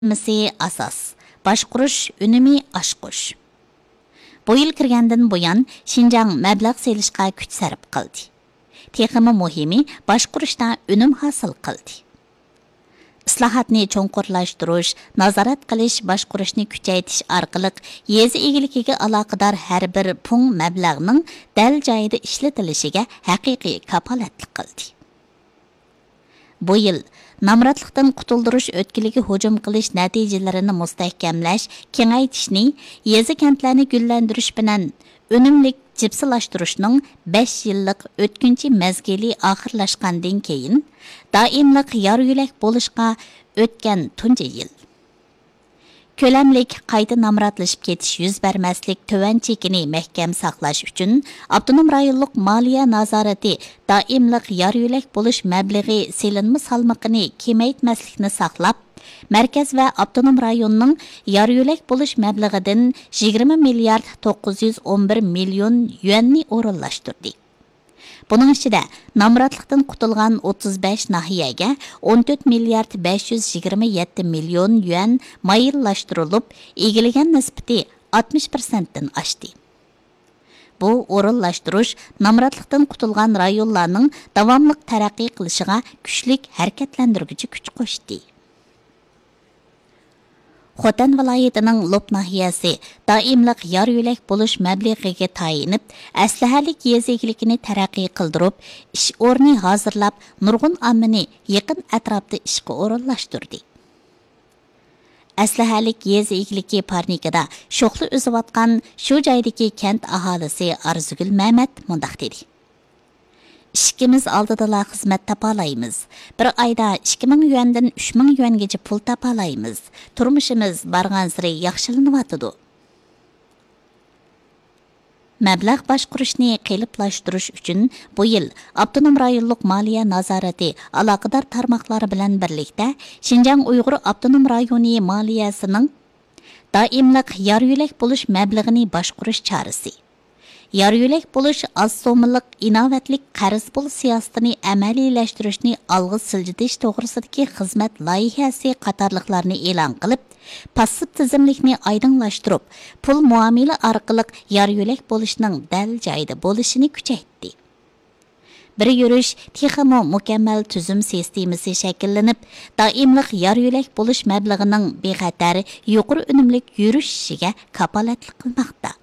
Misi asas, başquruş önümü aşquş. Bu yıl kirgandan buyan Şinjan mablag' selishga kuch sarf qildi. Texmi muhimi başqurishda önüm hasil qildi. Islohotni cho'nqurlashtirish, nazorat qilish, başqurishni kuchaytirish orqali yezi egiligiga aloqador har bir pul mablag'ning dal joyida ishlatilishiga haqiqiy kapolatlik qildi. Bu yil namratlıqdan qutuldirish o'tkiliga hujum qilish natijalarini mustahkamlash, kengaytishni, yezi kentlarni gullantirish bilan unumlik jipsilashtirishning 5 yillik o'tkinchi mezgili oxirlashgandan keyin doimlik yor-yo'lak bo'lishga o'tgan tunji yil. Kölemlik qayta namratlashib ketish yuz bermaslik töven chekini mahkam saqlash uchun Abdunum rayonluq moliya nazorati doimlik yor-yo'lak bo'lish mablag'i selinma salmoqini kemaytmaslikni saqlab, markaz va Abdunum rayonining yor-yo'lak bo'lish mablag'idan 20 milliard 911 million yuanni o'rinlashtirdi. Bunun içinde namratlıktan qutulgan 35 nahiyaga 14 milyard 527 milyon yuan mayillaştırılıp, egilgen nisbati 60%'den aştı. Bu o'rinlashtirish namratlıktan qutulgan rayonlarning davomli taraqqiy qilishiga kuchlik harakatlantiruvchi kuch qo'shdi. Xotan viloyatining Lop nahiyasi doimlik yor-yo'lak bo'lish mablag'iga tayinib, aslahalik yezigilikini taraqqiy qildirib, ish o'rni hozirlab, nurg'un ommani yaqin atrofda ishga o'rinlashtirdi. Aslahalik yezigiliki parnikida sho'xli o'ziyotgan shu joydagi kent aholisi Arzugul Mamat mundaq dedi. İşkimiz aldıdala xizmat tapalaymiz. Bir ayda 2000 yuandan 3000 yuangacha pul tapalaymiz. Turmushimiz barg'ansiri yaxshilanyapti. Mablag' başqurishni qiyinlashtirish uchun bu yil Abdunum rayonluq moliya nazorati aloqador tarmoqlari bilan birlikda Şinjan Uyg'ur Abdunum rayoni moliyasining doimlik yor-yo'lak bo'lish mablag'ini boshqarish chorasi, yor-yo'lak bo'lish az so'mlik inovatlik qarz pul siyosatini amaliylashtirish olg'a siljitish to'g'risidagi xizmat loyihasi qatorliqlarni e'lon qilib, passiv tizimlikni oydinlashtirib, pul muomala orqali yor-yo'lak bo'lishning dal joyida bo'lishini kuchaytdi. Bir yurish texmo mukammal tuzum sistemasi shakllanib, doimlik yor-yo'lak bo'lish mablag'ining bexatar, yuqori unumlik yurishiga kapolatlik qilmoqda.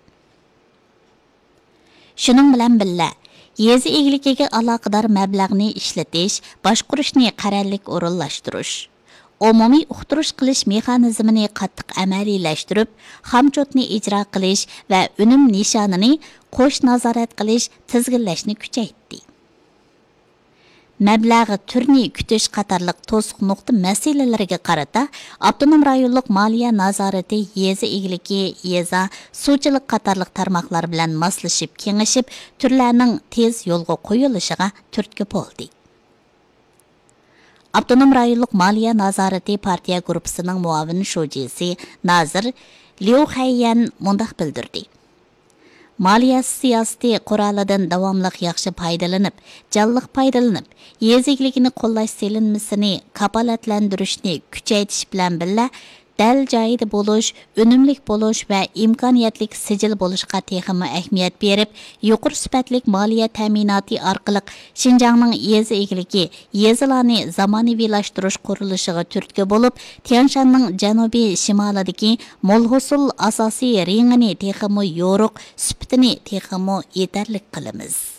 Şunun bilan billa, yezi egiligiga aloqador mablag'ni ishlatish, boshqarishni qarorlik o'rinlashtirish, umumiy uqtirish qilish mexanizmini qattiq amaliylashtirib, xamchotni ijro qilish va unum nishonini qo'sh nazorat qilish, tizginlashni kuchaytdi. Mablag'i turni kutish qatorliq to'siq nuqta masalalariga qarata Abdunum rayonluq moliya nazorati yezi egiligi, yeza, suvchilik qatorliq tarmoqlar bilan moslashib, kengashib, turlarning tez yo'lga qo'yilishiga turtki bo'ldi. Abdunum rayonluq moliya nazorati partiya guruhining muavin sho'jisi Nazir Liu Hayyan mundaq bildirdi. Maliya siyosati qurolidan davomli yaxshi foydalanib, jalliq foydalanib, yezigligini qo'llash selinmasini kapolatlantirishni kuchaytirish bilan birga dal joyida bo'lish, unumlik bo'lish va imkoniyatlik sijil bo'lishga texmi ahamiyat berib, yuqori sifatli moliya ta'minoti orqali Şinjanning yezi egligi, yezilarni zamonaviylashtirish qurilishiga turtki bo'lib, Tianshanning janubiy shimolidagi molhusul asosiy rengini texmi yo'riq, sifatini texmi yetarli qilamiz.